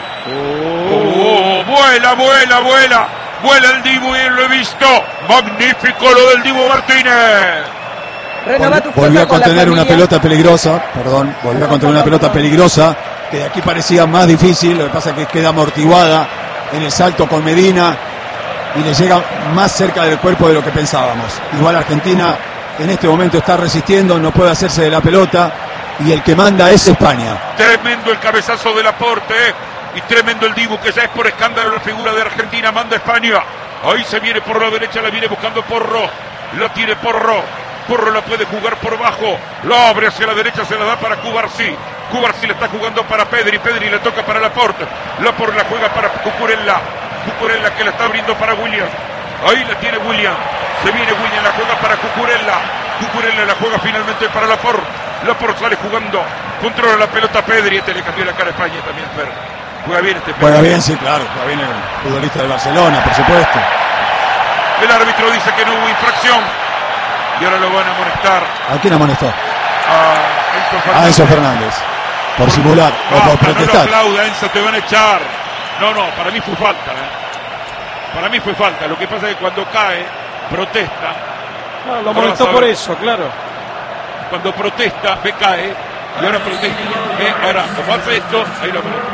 Vuela el Dibu y lo he visto. Magnífico lo del Dibu Martínez. Volvió a contener una pelota peligrosa, volvió a contener una pelota peligrosa, que de aquí parecía más difícil, lo que pasa es que queda amortiguada en el salto con Medina y le llega más cerca del cuerpo de lo que pensábamos. Igual Argentina en este momento está resistiendo, no puede hacerse de la pelota y el que manda es España. Tremendo el cabezazo del aporte, y tremendo el Dibu, que ya es por escándalo la figura de Argentina. Manda España, ahí se viene por la derecha, la viene buscando Porro, lo tiene Porro la puede jugar por bajo, la abre hacia la derecha, se la da para Cubarsí le está jugando para Pedri le toca para Laporte la juega para Cucurella que la está abriendo para William, ahí la tiene William, se viene William, la juega para Cucurella la juega finalmente para Laporte sale jugando, controla la pelota Pedri, le cambió la cara a España también, Fer. Juega bien este Pedri. Juega bien, sí, claro, juega bien el futbolista de Barcelona, por supuesto. El árbitro dice que no hubo infracción y ahora lo van a amonestar. ¿A quién amonestó? A Enzo Fernández. Por simular o por protestar. No lo aplauda, Enzo, te van a echar. No, para mí fue falta. Para mí fue falta. Lo que pasa es que cuando cae, protesta. No, lo amonestó por eso, claro. Cuando protesta, cae y ahora protesta. Ahora, como hace esto, ahí lo amonesta.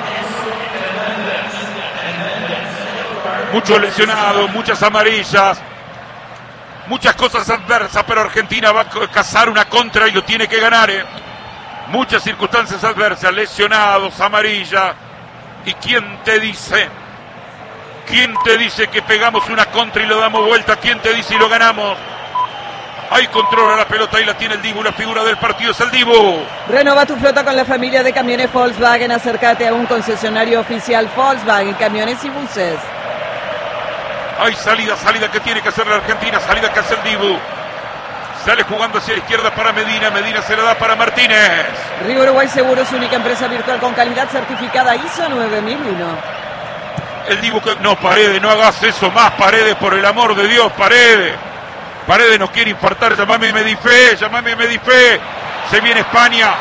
Muchos lesionados, muchas amarillas. Muchas cosas adversas, pero Argentina va a cazar una contra y lo tiene que ganar. Muchas circunstancias adversas, lesionados, amarilla. ¿Y quién te dice que pegamos una contra y lo damos vuelta? ¿Quién te dice y lo ganamos? Ahí controla la pelota, ahí la tiene el Dibu, la figura del partido es el Dibu. Renova tu flota con la familia de camiones Volkswagen. Acércate a un concesionario oficial Volkswagen, camiones y buses. Hay salida que tiene que hacer la Argentina, salida que hace el Dibu. Sale jugando hacia la izquierda para Medina se la da para Martínez. Río Uruguay Seguros, única empresa virtual con calidad certificada ISO 9001. El Dibu que... No, Paredes, no hagas eso más, Paredes, por el amor de Dios, Paredes. Paredes nos quiere infartar, llamame Medife. Se viene España.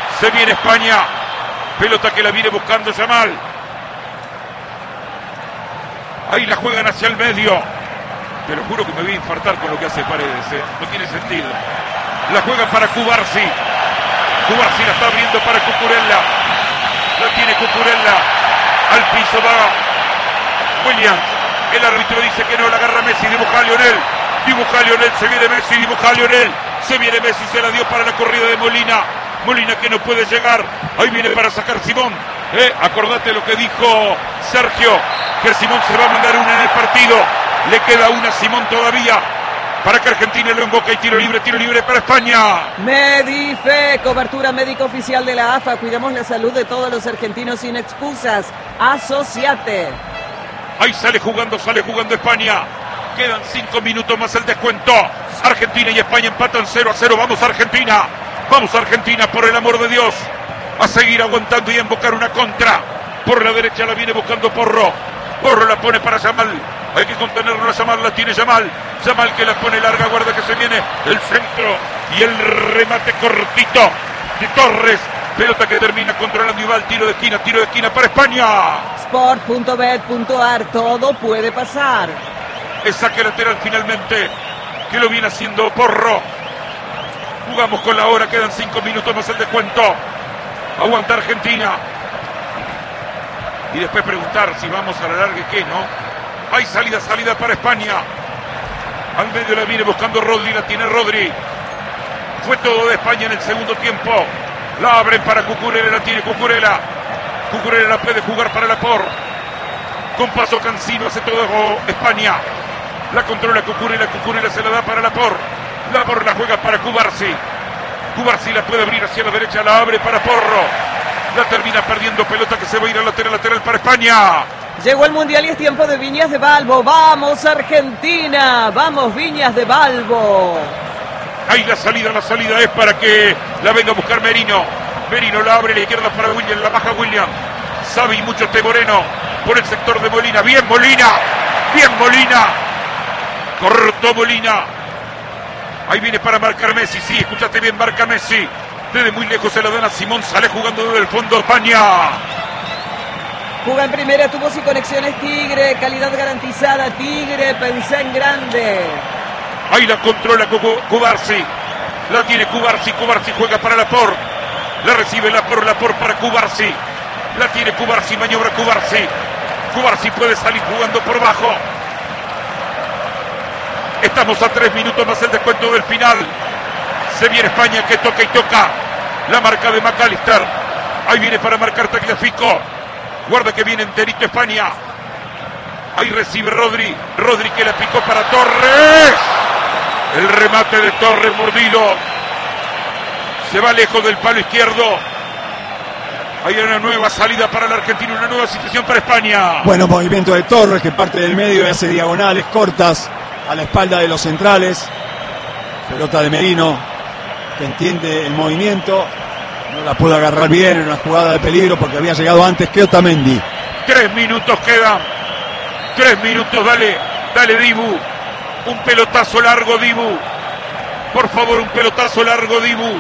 Pelota que la viene buscando Yamal. Ahí la juegan hacia el medio. Te lo juro que me voy a infartar con lo que hace Paredes, no tiene sentido. La juegan para Cubarsí la está abriendo para Cucurella. La tiene Cucurella. Al piso va Williams. El árbitro dice que no, la agarra Messi, dibuja a Lionel, se viene Messi, se la dio para la corrida de Molina que no puede llegar. Ahí viene para sacar Simón. Acordate lo que dijo Sergio, que Simón se va a mandar una en el partido. Le queda una a Simón todavía para que Argentina lo invoque. Y tiro libre para España. Medife, cobertura médica oficial de la AFA. Cuidamos la salud de todos los argentinos sin excusas. Asociate. Ahí sale jugando España. Quedan 5 minutos más el descuento. Argentina y España empatan 0-0. Vamos Argentina, por el amor de Dios. A seguir aguantando y a invocar una contra. Por la derecha la viene buscando Porro la pone para Yamal. Hay que contenerlo a Yamal, la tiene Yamal que la pone larga, guarda que se viene el centro y el remate cortito de Torres. Pelota que termina controlando y va al tiro de esquina para España. Sport.bet.ar, todo puede pasar. El saque lateral finalmente, que lo viene haciendo Porro. Jugamos con la hora, quedan 5 minutos más el descuento. Aguanta Argentina. Y después preguntar si vamos a la larga y qué, ¿no? Hay salida para España. Al medio la viene buscando Rodri, la tiene Rodri. Fue todo de España en el segundo tiempo. La abren para Cucurella, la tiene Cucurella. Cucurella la puede jugar para Laporte. Con paso Cancino hace todo España. La controla Cucurella se la da para Laporte. Laporte la juega para Cubarsí la puede abrir hacia la derecha, la abre para Porro. La termina perdiendo, pelota que se va a ir al lateral para España. Llegó el Mundial y es tiempo de Viñas de Balbo. ¡Vamos Argentina! ¡Vamos Viñas de Balbo! Ahí la salida es para que la venga a buscar Merino. Merino la abre a la izquierda para William, la baja William. Sabe y mucho este Moreno por el sector de Molina. Bien Molina, cortó Molina. Ahí viene para marcar Messi, sí, escúchate bien, marca Messi. Desde muy lejos se la dan a Simón, sale jugando desde el fondo España. Juga en primera, tuvo sin conexiones Tigre, calidad garantizada Tigre, pensé en grande. Ahí la controla Cubarsi. La tiene Cubarsi juega para Laporte. La recibe Laporte para Cubarsi. La tiene Cubarsi, maniobra Cubarsi puede salir jugando por bajo. Estamos a 3 minutos más el descuento del final. Se viene España que toca y toca. La marca de McAllister. Ahí viene para marcar Tagliafico. Guarda que viene enterito España. Ahí recibe Rodri que la picó para Torres. El remate de Torres mordido. Se va lejos del palo izquierdo. Hay una nueva salida para la Argentina, una nueva situación para España. Bueno, movimiento de Torres que parte del medio y hace diagonales cortas a la espalda de los centrales. Pelota de Merino que entiende el movimiento. No la pudo agarrar bien en una jugada de peligro porque había llegado antes que Otamendi. 3 minutos quedan. 3 minutos, dale Dibu. Un pelotazo largo Dibu. Por favor, un pelotazo largo Dibu.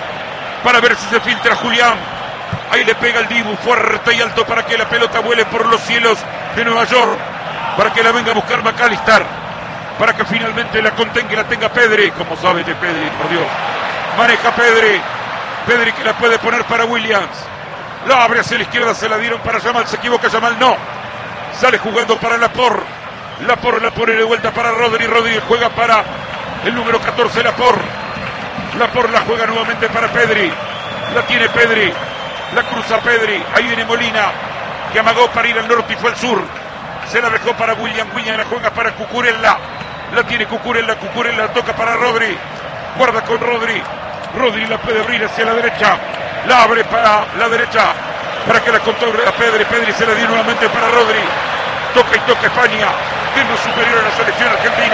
Para ver si se filtra Julián. Ahí le pega el Dibu fuerte y alto para que la pelota vuele por los cielos de Nueva York. Para que la venga a buscar McAllister. Para que finalmente la contenga y la tenga Pedri. Como sabe de Pedri, por Dios. Maneja Pedri. Pedri que la puede poner para Williams. La abre hacia la izquierda, se la dieron para Yamal. Se equivoca Yamal, no. Sale jugando para Laporte. Laporte la pone de vuelta para Rodri. Rodri juega para el número 14, Laporte. Laporte la juega nuevamente para Pedri. La tiene Pedri. La cruza Pedri. Ahí viene Molina, que amagó para ir al norte y fue al sur. Se la dejó para William. William la juega para Cucurella. La tiene Cucurella. Cucurella toca para Rodri. Guarda con Rodri. Rodri la puede abrir hacia la derecha. La abre para la derecha. Para que la controle a Pedri. Pedri se la dio nuevamente para Rodri. Toca y toca España. Que es lo superior a la selección argentina.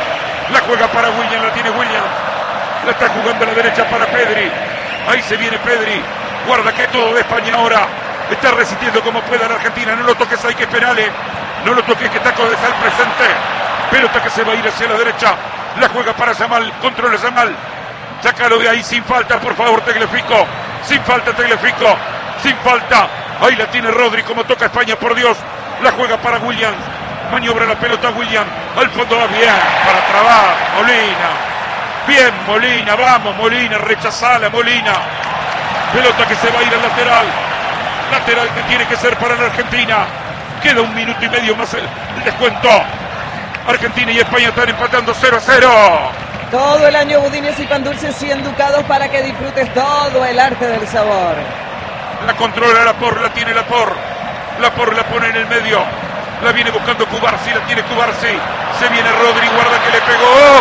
La juega para William. La tiene William. La está jugando a la derecha para Pedri. Ahí se viene Pedri. Guarda que todo de España ahora. Está resistiendo como pueda la Argentina. No lo toques, hay que penales. No lo toques, que taco de sal presente. Pelota que se va a ir hacia la derecha. La juega para Yamal. Controla Yamal. Sácalo de ahí sin falta, por favor, Tagliafico. Sin falta, Tagliafico. Sin falta. Ahí la tiene Rodri, como toca España, por Dios. La juega para William. Maniobra la pelota William. Al fondo va bien. Para trabar. Molina. Bien, Molina. Vamos, Molina. Rechazala, Molina. Pelota que se va a ir al lateral. Lateral que tiene que ser para la Argentina. Queda 1 minuto y medio más el descuento. Argentina y España están empatando 0-0. Todo el año budines y pan dulces 100 ducados para que disfrutes todo el arte del sabor. La controla Laporte, la tiene Laporte. Laporte la pone en el medio. La viene buscando Cubarsi, la tiene Cubarsi. Se viene Rodri, guarda que le pegó.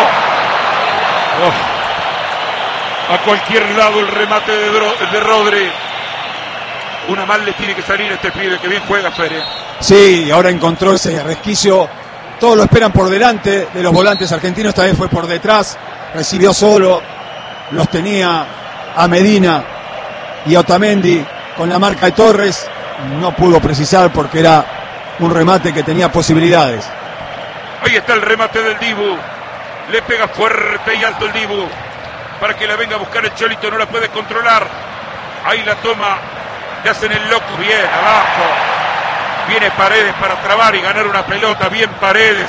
A cualquier lado el remate de Rodri. Una mal le tiene que salir a este pibe, que bien juega Fere. Sí, ahora encontró ese resquicio. Todos lo esperan por delante de los volantes argentinos. Esta vez fue por detrás. Recibió solo. Los tenía a Medina y a Otamendi con la marca de Torres. No pudo precisar porque era un remate que tenía posibilidades. Ahí está el remate del Dibu. Le pega fuerte y alto el Dibu. Para que la venga a buscar el Cholito. No la puede controlar. Ahí la toma. Le hacen el loco. Bien, abajo. Viene Paredes para trabar y ganar una pelota. Bien Paredes.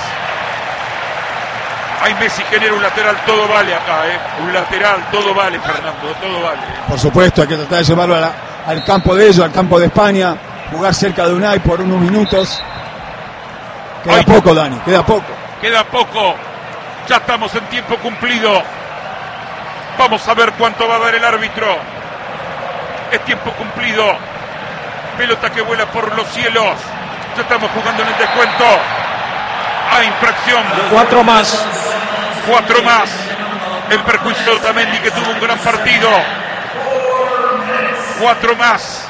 Ahí Messi genera un lateral. Todo vale acá, Un lateral. Todo vale, Fernando. Todo vale. Por supuesto, hay que tratar de llevarlo al campo de ellos, al campo de España. Jugar cerca de Unai por unos minutos. Queda poco, Dani. Queda poco. Queda poco. Ya estamos en tiempo cumplido. Vamos a ver cuánto va a dar el árbitro. Es tiempo cumplido. Pelota que vuela por los cielos. Ya estamos jugando en el descuento. Hay infracción. 4 más. 4 más. En perjuicio de Otamendi, que tuvo un gran partido. 4 más.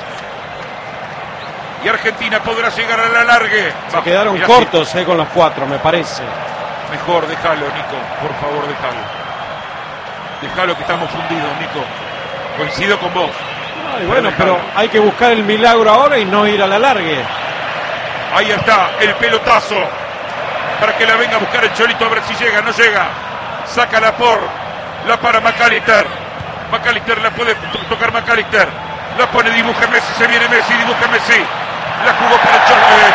Y Argentina podrá llegar a la largue. Se quedaron cortos con los 4, me parece. Mejor déjalo, Nico. Por favor, déjalo. Dejalo que estamos fundidos, Nico. Coincido con vos. Ay, bueno, pero hay que buscar el milagro ahora y no ir a la largue. Ahí está el pelotazo para que la venga a buscar el Cholito, a ver si llega, no llega. Saca la para McAllister. McAllister la puede tocar McAllister. La pone, dibuja Messi, se viene Messi, dibuja Messi. La jugó para el Cholo.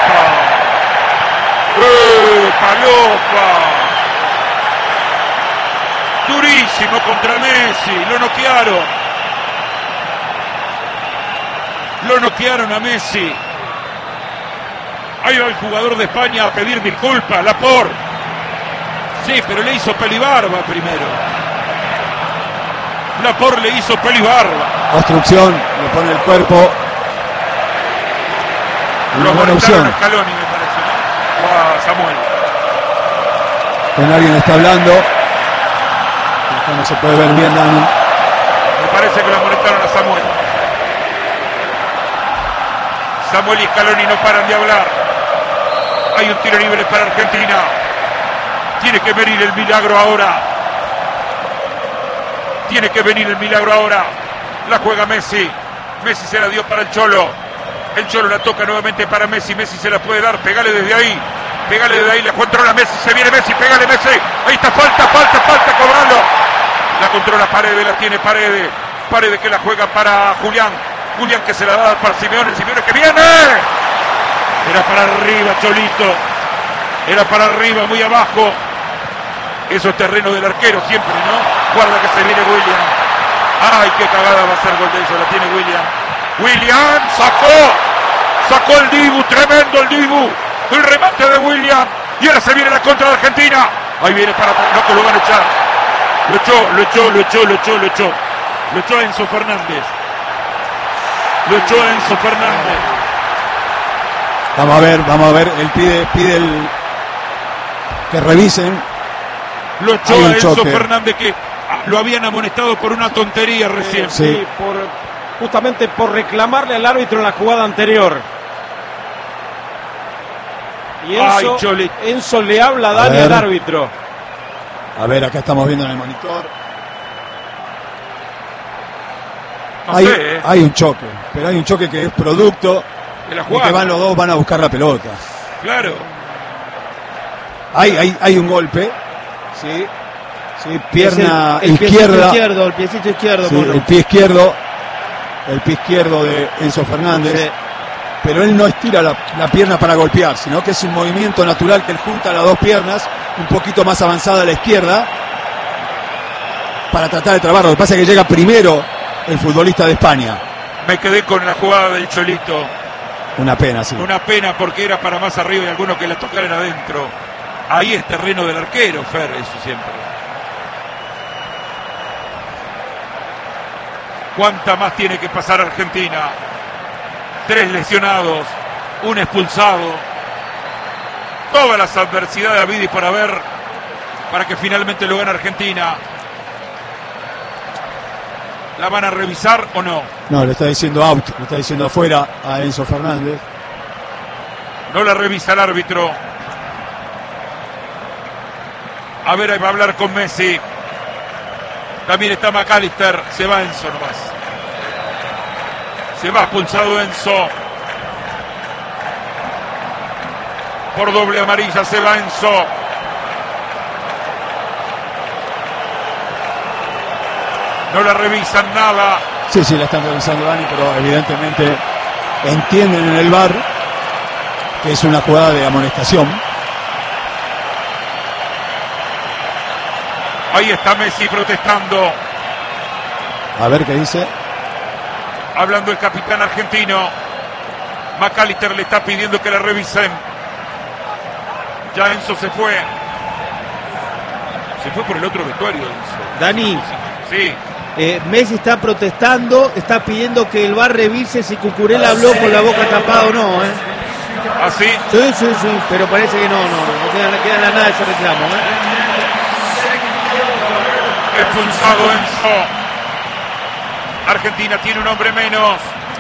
¡Epa! Durísimo contra Messi, lo noquearon a Messi. Ahí va el jugador de España a pedir disculpas, Laporte. Sí, pero le hizo pelibarba primero. Laporte le hizo pelibarba. Obstrucción, le pone el cuerpo. Una buena opción. A Scaloni, me parece, ¿no? O a Samuel. Con alguien está hablando. Acá no se puede ver bien, Dani. Me parece que lo amonestaron a Samuel. Samuel y Scaloni no paran de hablar. Hay un tiro libre para Argentina. Tiene que venir el milagro ahora. La juega Messi. Messi se la dio para el Cholo. El Cholo la toca nuevamente para Messi. Messi se la puede dar. Pegale desde ahí. La controla Messi. Se viene Messi. Pegale Messi. Ahí está. Falta. Cobrando. La controla Paredes. La tiene Paredes. Paredes que la juega para Julián. Julián que se la da para Simeone. Simeone que viene. Era para arriba, Cholito. Era para arriba, muy abajo. Eso es terreno del arquero siempre, ¿no? Guarda que se viene William. ¡Ay, qué cagada va a ser gol de eso! La tiene William. William sacó el Dibu, tremendo el Dibu. El remate de William. Y ahora se viene la contra de Argentina. Ahí viene para atrás, no, que lo van a echar. Lo echó a Enzo Fernández. Vamos a ver, él pide que revisen. Lo echó a Enzo Fernández, que lo habían amonestado por una tontería recién. Sí, justamente por reclamarle al árbitro en la jugada anterior. Y Enzo le habla a Dani al árbitro. A ver, acá estamos viendo en el monitor. Hay un choque, pero hay un choque que es producto de la de jugada. que van los dos, van a buscar la pelota. Claro. Hay un golpe. Sí, pierna izquierda. El piecito izquierdo. Sí, el pie izquierdo de Enzo Fernández. Sí. Pero él no estira la pierna para golpear, sino que es un movimiento natural que él junta las dos piernas, un poquito más avanzada a la izquierda, para tratar de trabarlo. Lo que pasa es que llega primero el futbolista de España. Me quedé con la jugada del Cholito. Una pena, sí. Una pena porque era para más arriba y algunos que la tocaran adentro. Ahí es terreno del arquero, Fer, eso siempre. ¿Cuánta más tiene que pasar Argentina? 3 lesionados, un expulsado. Todas las adversidades habidas y por haber para que finalmente lo gane Argentina. ¿La van a revisar o no? No, le está diciendo out, le está diciendo afuera a Enzo Fernández. No la revisa el árbitro. A ver, ahí va a hablar con Messi. También está McAllister. Se va Enzo nomás. Se va expulsado Enzo. Por doble amarilla se va Enzo. No la revisan nada. Sí, la están revisando, Dani, pero evidentemente entienden en el VAR que es una jugada de amonestación. Ahí está Messi protestando. A ver qué dice. Hablando el capitán argentino. McAllister le está pidiendo que la revisen. Ya Enzo se fue. Se fue por el otro vestuario, Enzo. Dani. Sí. Messi está protestando, está pidiendo que el VAR revise si Cucurella habló con la boca tapada o no. ¿Ah, sí? Sí, pero parece que no queda nada de ese reclamo. Expulsado Enzo. Argentina tiene un hombre menos.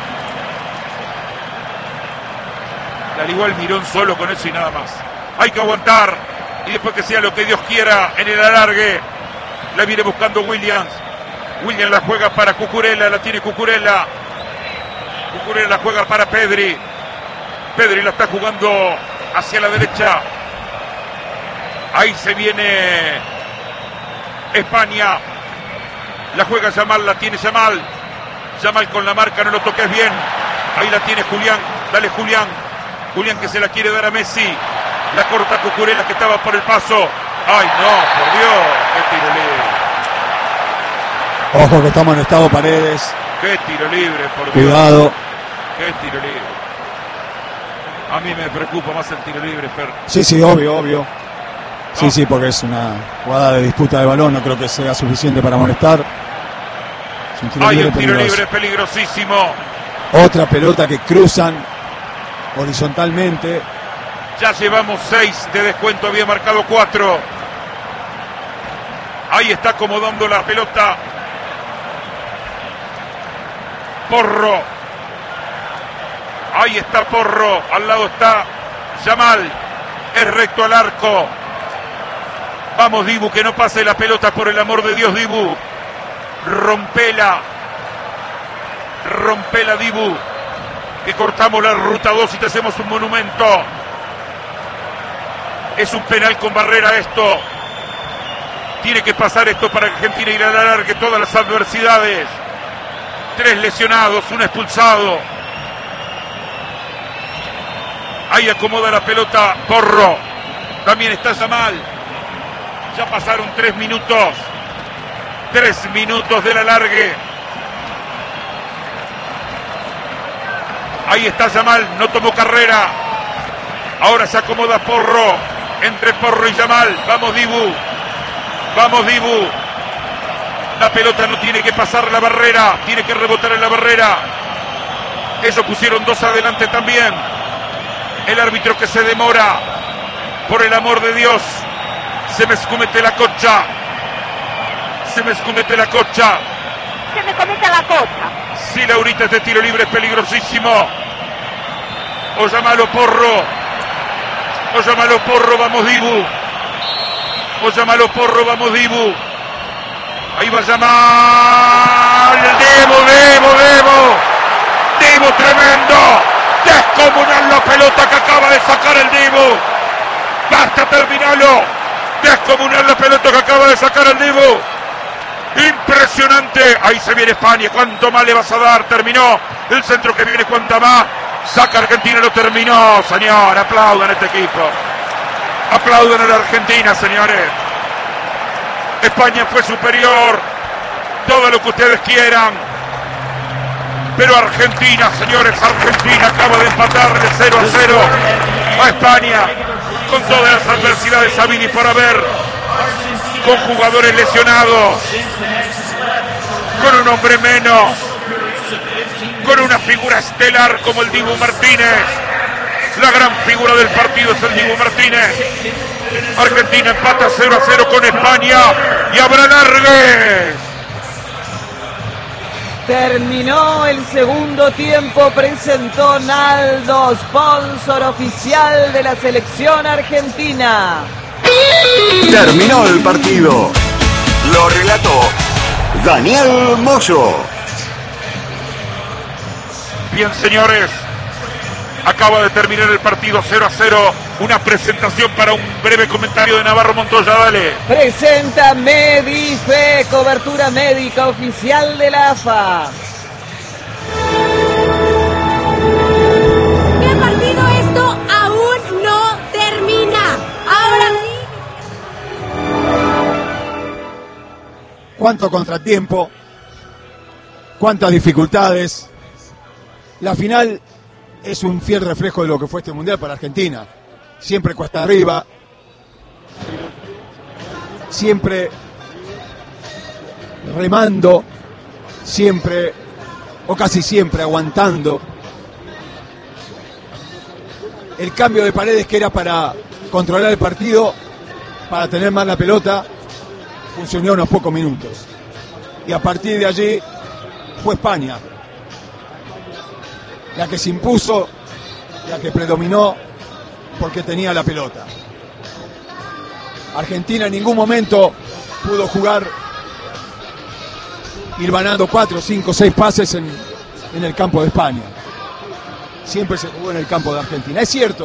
Al igual Mirón solo con eso y nada más. Hay que aguantar y después que sea lo que Dios quiera en el alargue. La viene buscando Williams. Williams la juega para Cucurella, la tiene Cucurella. Cucurella la juega para Pedri. Pedri la está jugando hacia la derecha. Ahí se viene España. La juega Yamal, la tiene Yamal. Yamal con la marca, no lo toques bien. Ahí la tiene Julián. Dale Julián. Julián que se la quiere dar a Messi. La corta Cucurella que estaba por el paso. Ay no, por Dios. Qué tiro libre. Ojo que estamos en estado Paredes. Qué tiro libre, por Dios. Cuidado. Qué tiro libre. A mí me preocupa más el tiro libre, Fer. Sí, obvio. Sí, porque es una jugada de disputa de balón, no creo que sea suficiente para molestar. Es un tiro Hay libre un tiro peligroso. libre peligrosísimo. Otra pelota que cruzan horizontalmente. Ya llevamos 6 de descuento, había marcado 4. Ahí está acomodando la pelota Porro. Ahí está Porro, al lado está Yamal. Es recto al arco. Vamos Dibu, que no pase la pelota, por el amor de Dios, Dibu. Rompela Dibu, que cortamos la ruta 2 y te hacemos un monumento. Es un penal con barrera esto. Tiene que pasar esto para que Argentina ir a la largue todas las adversidades. 3 lesionados, 1 expulsado. Ahí acomoda la pelota Porro. También está Yamal. Ya pasaron 3 minutos. 3 minutos de la largue. Ahí está Yamal, no tomó carrera. Ahora se acomoda Porro. Entre Porro y Yamal. Vamos Dibu. La pelota no tiene que pasar la barrera. Tiene que rebotar en la barrera. Ellos pusieron 2 adelante también. El árbitro que se demora. Por el amor de Dios. Se me escumete la cocha. Se me comete la cocha. Sí, Laurita, este tiro libre es peligrosísimo. O llámalo Porro, vamos Dibu. Ahí va Yamal. Dibu tremendo. Descomunal la pelota que acaba de sacar el Dibu. Basta, terminalo. Descomunal la pelota que acaba de sacar el Dibu. Impresionante. Ahí se viene España. ¿Cuánto más le vas a dar? Terminó. El centro que viene, ¿cuánta más? Saca Argentina, lo terminó, señor. Aplaudan a este equipo. Aplaudan a la Argentina, señores. España fue superior. Todo lo que ustedes quieran. Pero Argentina, señores, Argentina acaba de empatar de 0-0 a España. Con todas las adversidades habidas y por haber. Con jugadores lesionados. Con un hombre menos. Con una figura estelar como el Dibu Martínez. La gran figura del partido es el Dibu Martínez. Argentina empata 0-0 con España y habrá largues. Terminó el segundo tiempo, presentó Naldo, sponsor oficial de la selección argentina. Terminó el partido. Lo relató Daniel Moyo. Bien, señores, acaba de terminar el partido 0-0. Una presentación para un breve comentario de Navarro Montoya, dale. Presenta Medife, cobertura médica oficial de la AFA. El partido esto aún no termina. Ahora sí. Cuánto contratiempo, cuántas dificultades. La final es un fiel reflejo de lo que fue este mundial para Argentina. Siempre cuesta arriba, siempre remando, siempre o casi siempre aguantando. El cambio de Paredes, que era para controlar el partido, para tener más la pelota, funcionó unos pocos minutos. Y a partir de allí fue España la que se impuso, la que predominó porque tenía la pelota. Argentina en ningún momento pudo jugar hilvanando 4, 5, 6 pases en el campo de España. Siempre se jugó en el campo de Argentina. Es cierto,